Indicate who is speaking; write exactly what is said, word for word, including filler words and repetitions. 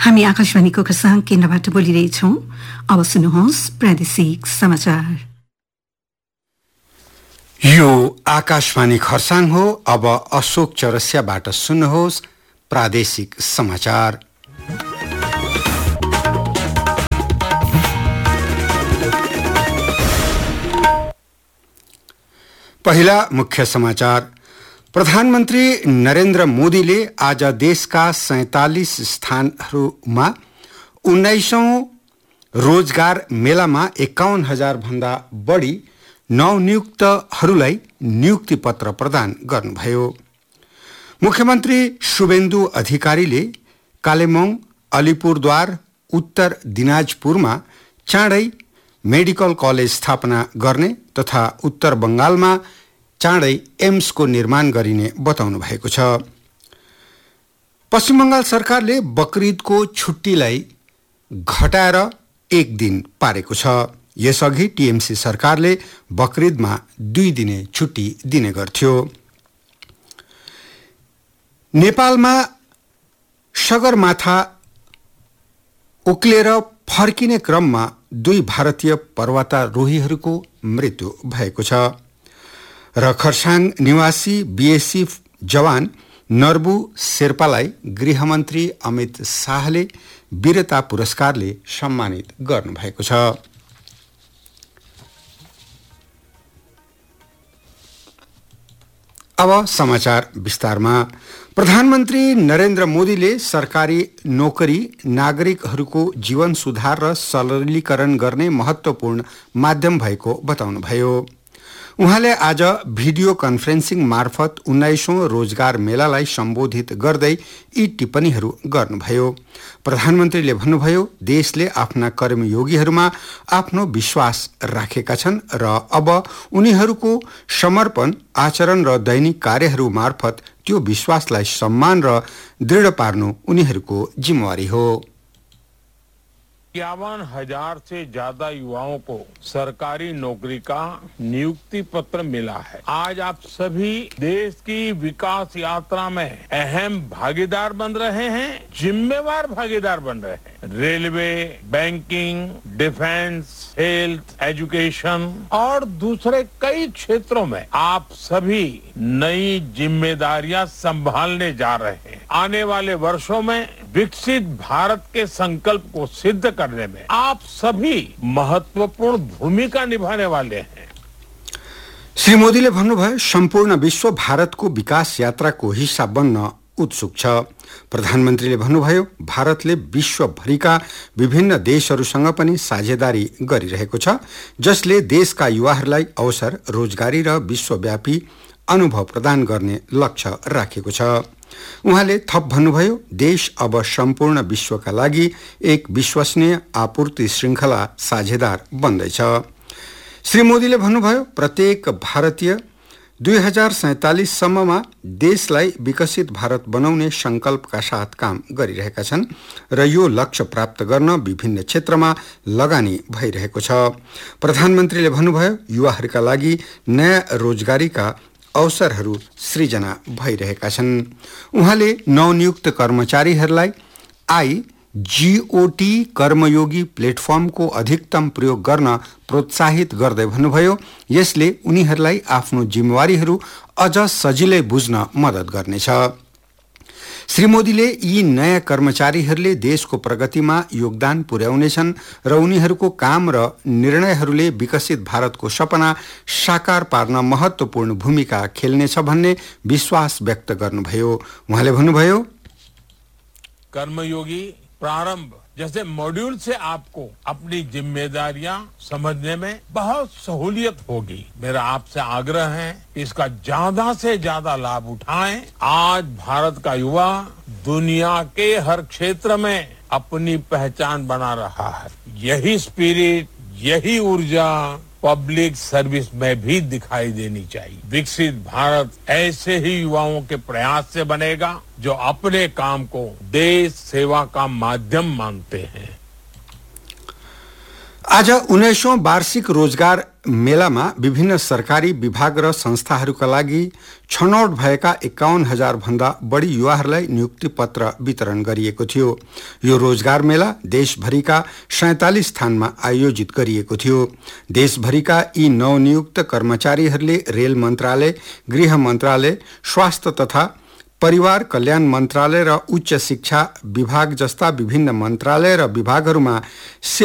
Speaker 1: हामी आकाशवाणीको खरसाङ केन्द्रबाट बोलिरहेछौं। अब सुन्नुहोस् प्रादेशिक समाचार।
Speaker 2: यो आकाशवाणी खरसाङ हो। अब अशोक चौरसियाबाट सुन्नुहोस् प्रादेशिक समाचार। पहिला मुख्य समाचार। प्रधानमन्त्री नरेन्द्र मोदीले आज देशका सैंतालीस स्थानहरूमा उन्नाइसौं रोजगार मेलामा एकाउन्न हजार भन्दा बढी नवनियुक्तहरूलाई नियुक्ति पत्र प्रदान गर्नुभयो। मुख्यमन्त्री शुभेन्दु अधिकारीले कालेमोङ, अलिपुरद्वार, उत्तर दिनाजपुरमा चाँडै मेडिकल कलेज स्थापना गर्ने तथा उत्तर बंगालमा चाँडै एम्सको निर्माण गरिने बताउनु भएको छ। पश्चिम बंगाल सरकारले बकरीदको छुट्टीलाई घटाएर एक दिन पारेको छ। यसअघि टीएमसी सरकारले बकरीदमा दुई दिने छुट्टी दिने गर्थ्यो। नेपालमा सगरमाथा उक्लेर फर्किने क्रममा दुई भारतीय पर्वतारोहीहरूको मृत्यु भएको छ र खरसाङ निवासी बीएसएफ जवान नर्बु शेर्पालाई गृहमन्त्री अमित शाहले वीरता पुरस्कारले सम्मानित गर्नुभएको छ। अब समाचार विस्तारमा। प्रधानमन्त्री नरेन्द्र मोदीले सरकारी नोकरी नागरिकहरूको जीवन सुधार र सरलीकरण गर्ने महत्त्वपूर्ण माध्यम भएको बताउनुभयो। उहाँले आज भिडियो कन्फरेन्सिङ मार्फत उन्नाइसौं रोजगार मेलालाई सम्बोधित गर्दै यी टिप्पणीहरू गर्नुभयो। प्रधानमन्त्रीले भन्नुभयो, देशले आफ्ना कर्मयोगीहरूमा आफ्नो विश्वास राखेका छन् र अब उनीहरूको समर्पण, आचरण र दैनिक कार्यहरू मार्फत त्यो विश्वासलाई सम्मान र दृढ पार्नु उनीहरूको जिम्मेवारी हो।
Speaker 3: इक्यावन हजार से ज्यादा युवाओं को सरकारी नौकरी का नियुक्ति पत्र मिला है। आज आप सभी देश की विकास यात्रा में अहम भागीदार बन रहे हैं, जिम्मेवार भागीदार बन रहे हैं। Railway, banking, defence, health, education और दूसरे कई क्षेत्रों में आप सभी नई जिम्मेदारियां संभालने जा रहे हैं। आने वाले वर्षों में विकसित भारत के संकल्प को सिद्ध करने में आप सभी महत्वपूर्ण भूमिका निभाने वाले हैं।
Speaker 2: श्री मोदीले भन्नुभयो, सम्पूर्ण विश्व भारतको विकास यात्राको हिस्सा बन्न उत्सुक छ। प्रधानमन्त्रीले भन्नुभयो, भारतले विश्वभरिका विभिन्न देशहरूसँग पनि साझेदारी गरिरहेको छ, जसले देशका युवाहरूलाई अवसर, रोजगारी र विश्वव्यापी अनुभव प्रदान गर्ने लक्ष्य राखेको छ। उहाँले थप भन्नुभयो, देश अब सम्पूर्ण विश्वका लागि एक विश्वसनीय आपूर्ति श्रृङ्खला साझेदार बन्दैछ। श्री मोदीले भन्नुभयो, प्रत्येक भारतीय दुई हजार सैंतालीस सम्ममा देशलाई विकसित भारत बनाउने संकल्पका साथ काम गरिरहेका छन् र यो लक्ष्य प्राप्त गर्न विभिन्न क्षेत्रमा लगानी भइरहेको छ। प्रधानमन्त्रीले भन्नुभयो, युवाहरूका लागि नयाँ रोजगारीका अवसरहरू सृजना भइरहेका छन्। उहाँले नवनियुक्त कर्मचारीहरूलाई आई जीओटी कर्मयोगी प्लेटफर्मको अधिकतम प्रयोग गर्न प्रोत्साहित गर्दै भन्नुभयो, यसले उनीहरूलाई आफ्नो जिम्मेवारीहरू अझ सजिलै बुझ्न मद्दत गर्नेछ। श्री मोदीले यी नयाँ कर्मचारीहरूले देशको प्रगतिमा योगदान पुर्याउनेछन् र उनीहरूको काम र निर्णयहरूले विकसित भारतको सपना साकार पार्न महत्त्वपूर्ण भूमिका खेल्नेछ भन्ने विश्वास व्यक्त गर्नुभयो। उहाँले भन्नुभयो,
Speaker 3: कर्मयोगी प्रारंभ जैसे मॉड्यूल से आपको अपनी जिम्मेदारियां समझने में बहुत सहूलियत होगी। मेरा आपसे आग्रह है, इसका ज्यादा से ज्यादा लाभ उठाएं। आज भारत का युवा दुनिया के हर क्षेत्र में अपनी पहचान बना रहा है। यही स्पिरिट, यही ऊर्जा पब्लिक सर्विस में भी दिखाई देनी चाहिए। विकसित भारत ऐसे ही युवाओं के प्रयास से बनेगा जो अपने काम को देश सेवा का माध्यम मानते हैं।
Speaker 2: आज उन्नाइसौं वार्षिक रोजगार मेलामा विभिन्न सरकारी विभाग र संस्थाहरूका लागि छनौट भएका एकाउन्न हजार भन्दा बढी युवाहरूलाई नियुक्ति पत्र वितरण गरिएको थियो। यो रोजगार मेला देशभरिका सैंतालीस स्थानमा आयोजित गरिएको थियो। देशभरिका यी नवनियुक्त कर्मचारीहरूले रेल मन्त्रालय, गृह मन्त्रालय, स्वास्थ्य तथा परिवार कल्याण मन्त्रालय र उच्च शिक्षा विभाग जस्ता विभिन्न मन्त्रालय र विभागहरूमा